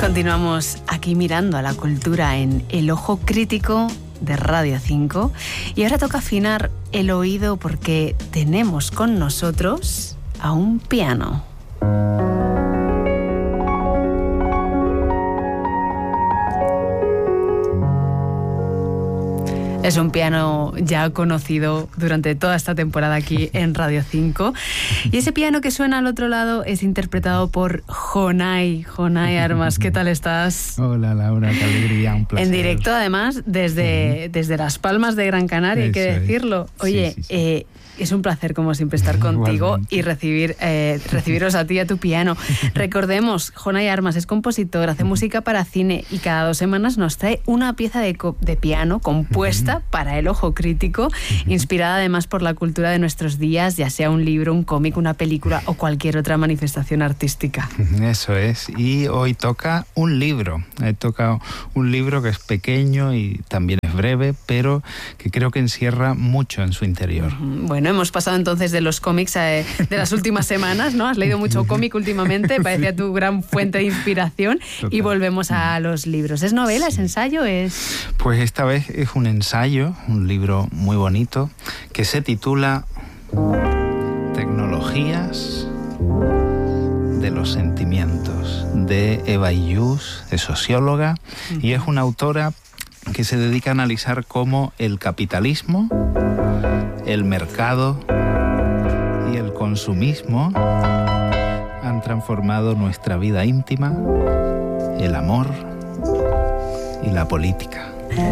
Continuamos aquí mirando a la cultura en El Ojo Crítico de Radio 5 y ahora toca afinar el oído porque tenemos con nosotros a un piano. Es un piano ya conocido durante toda esta temporada aquí en Radio 5. Y ese piano que suena al otro lado es interpretado por Jonay. Jonay Armas, ¿qué tal estás? Hola Laura, qué alegría, un placer. En directo además desde Las Palmas de Gran Canaria, hay que decirlo. Oye, sí. Es un placer como siempre estar contigo y recibiros a ti y a tu piano. Recordemos, Jonay Armas es compositor, hace música para cine y cada 2 semanas nos trae una pieza de piano compuesta para El Ojo Crítico, inspirada además por la cultura de nuestros días, ya sea un libro, un cómic, una película o cualquier otra manifestación artística. Eso es, y hoy toca un libro. Toca un libro que es pequeño y también es breve, pero que creo que encierra mucho en su interior. Bueno, hemos pasado entonces de los cómics de las últimas semanas, ¿no? Has leído mucho cómic últimamente, parecía tu gran fuente de inspiración. Total. Y volvemos a los libros. ¿Es novela, es ensayo, es...? Pues esta vez es un ensayo, un libro muy bonito, que se titula Tecnologías de los sentimientos, de Eva Illouz, es socióloga, y es una autora que se dedica a analizar cómo el capitalismo, el mercado y el consumismo han transformado nuestra vida íntima, el amor y la política.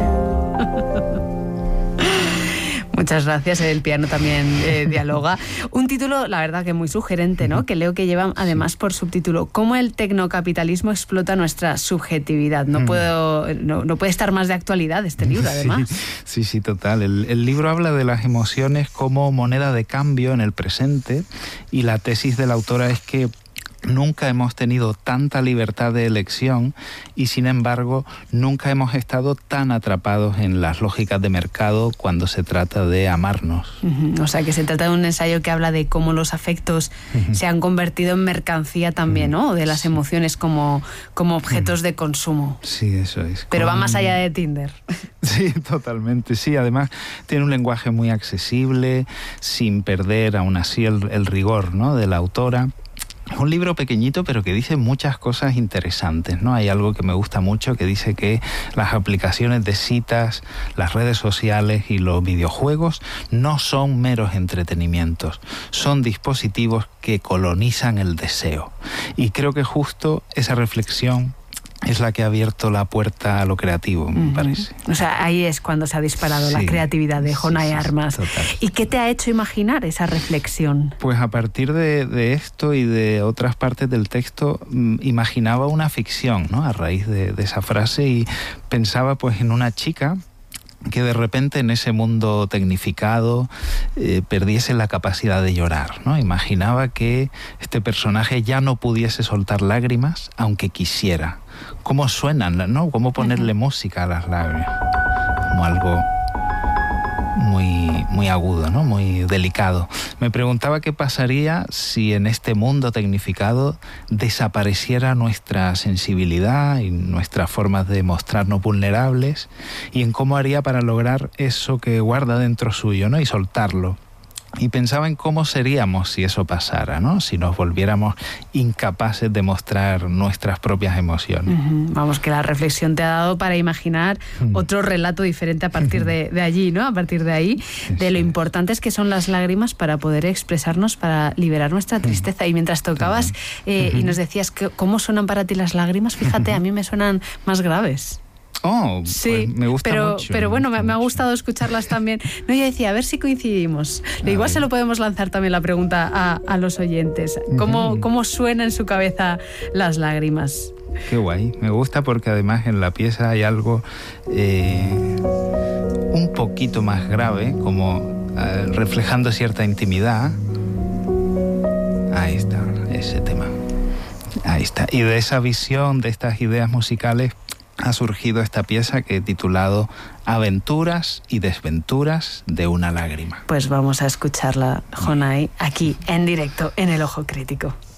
Muchas gracias, el piano también dialoga. Un título, la verdad, que muy sugerente, ¿no? Que leo que lleva además por subtítulo ¿Cómo el tecnocapitalismo explota nuestra subjetividad? No puede estar más de actualidad este libro, además. Sí, total. El libro habla de las emociones como moneda de cambio en el presente y la tesis de la autora es que nunca hemos tenido tanta libertad de elección y, sin embargo, nunca hemos estado tan atrapados en las lógicas de mercado cuando se trata de amarnos. O sea, que se trata de un ensayo que habla de cómo los afectos se han convertido en mercancía también, ¿no? De las emociones como objetos de consumo. Sí, eso es. Pero va más allá de Tinder. Sí, totalmente. Sí, además tiene un lenguaje muy accesible, sin perder aún así el rigor, ¿no?, de la autora. Es un libro pequeñito, pero que dice muchas cosas interesantes, ¿no? Hay algo que me gusta mucho, que dice que las aplicaciones de citas, las redes sociales y los videojuegos no son meros entretenimientos, son dispositivos que colonizan el deseo. Y creo que justo esa reflexión es la que ha abierto la puerta a lo creativo, me parece. O sea, ahí es cuando se ha disparado la creatividad de Jonay Armas. Total. ¿Y qué te ha hecho imaginar esa reflexión? Pues a partir de esto y de otras partes del texto, imaginaba una ficción, ¿no?, a raíz de esa frase, y pensaba pues en una chica que de repente en ese mundo tecnificado perdiese la capacidad de llorar, ¿no? Imaginaba que este personaje ya no pudiese soltar lágrimas aunque quisiera. ¿Cómo suenan, no? ¿Cómo ponerle música a las lágrimas? Como algo muy agudo, ¿no?, muy delicado. Me preguntaba qué pasaría si en este mundo tecnificado desapareciera nuestra sensibilidad y nuestras formas de mostrarnos vulnerables, y en cómo haría para lograr eso que guarda dentro suyo, ¿no?, y soltarlo. Y pensaba en cómo seríamos si eso pasara, ¿no?, si nos volviéramos incapaces de mostrar nuestras propias emociones. Vamos, que la reflexión te ha dado para imaginar otro relato diferente a partir de allí, ¿no? A partir de ahí, de lo importantes que son las lágrimas para poder expresarnos, para liberar nuestra tristeza. Y mientras tocabas y nos decías cómo suenan para ti las lágrimas, fíjate, a mí me suenan más graves. Oh, sí, pues me gusta mucho. Pero bueno, me ha gustado escucharlas también. No, yo decía, a ver si coincidimos. Igual se lo podemos lanzar también la pregunta a los oyentes. ¿Cómo suena en su cabeza las lágrimas? Qué guay. Me gusta porque además en la pieza hay algo un poquito más grave, como reflejando cierta intimidad. Ahí está, ese tema. Ahí está. Y de esa visión, de estas ideas musicales, ha surgido esta pieza que he titulado Aventuras y desventuras de una lágrima. Pues vamos a escucharla, Jonay, aquí en directo en El Ojo Crítico.